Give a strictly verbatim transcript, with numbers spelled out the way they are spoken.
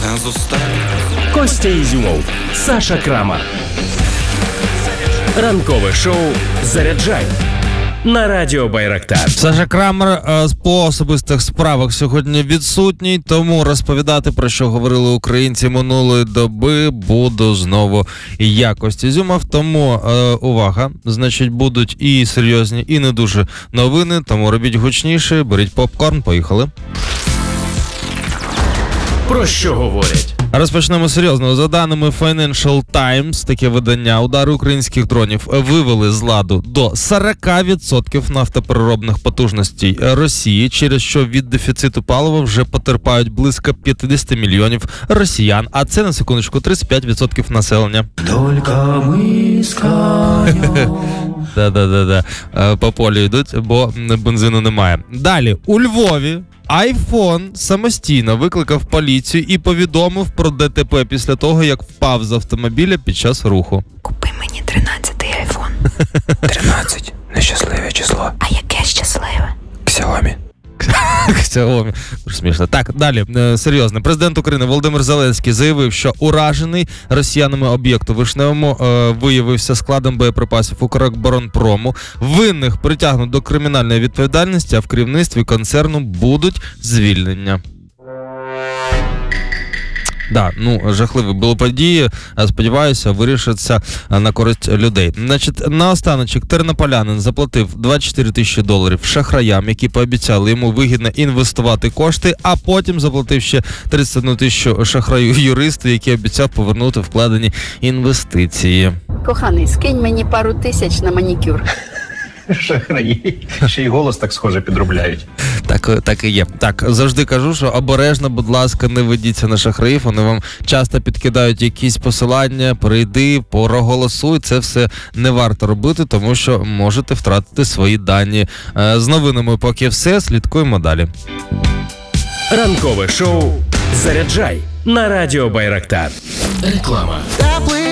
Костя Ізюмов, Саша Крамар. Ранкове шоу «Заряджай» на радіо Байрактар. Саша Крамер е, по особистих справах сьогодні відсутній, тому розповідати, про що говорили українці минулої доби, буду знову я, Костя Ізюмов. Тому е, увага, значить, будуть і серйозні, і не дуже новини, тому робіть гучніше, беріть попкорн, поїхали. Про що говорять? Розпочнемо серйозно. За даними Financial Times, таке видання, удари українських дронів вивели з ладу до сорок відсотків нафтопереробних потужностей Росії, через що від дефіциту палива вже потерпають близько п'ятдесят мільйонів росіян, а це, на секундочку, тридцять п'ять відсотків населення. Тільки ми з конем. Да-да-да, по полю йдуть, бо бензину немає. Далі, у Львові айфон самостійно викликав поліцію і повідомив про ДТП після того, як впав з автомобіля під час руху. Купи мені тринадцятий айфон. тринадцять. Нещасливе число. А яке щасливе? Xiaomi. Xiaomi. Дуже смішно. Так, далі, е, серйозно. Президент України Володимир Зеленський заявив, що уражений росіянами об'єкт у Вишневому е, виявився складом боєприпасів Укроборонпрому. Винних притягнуть до кримінальної відповідальності, а в керівництві концерну будуть звільнення. Да, ну, жахливі були події, сподіваюся, вирішаться на користь людей. Значить, наостаночок тернополянин заплатив двадцять чотири тисячі доларів шахраям, які пообіцяли йому вигідно інвестувати кошти, а потім заплатив ще тридцять одну тисячу шахраю юристу, який обіцяв повернути вкладені інвестиції. Коханий, скинь мені пару тисяч на манікюр. Шахраї. Ще й голос так схоже підробляють. Так, так і є. Так, завжди кажу, що обережно, будь ласка, не ведіться на шахраїв. Вони вам часто підкидають якісь посилання, прийди, проголосуй. Це все не варто робити, тому що можете втратити свої дані. З новинами поки все, слідкуємо далі. Ранкове шоу «Заряджай» на радіо Байрактар. Реклама.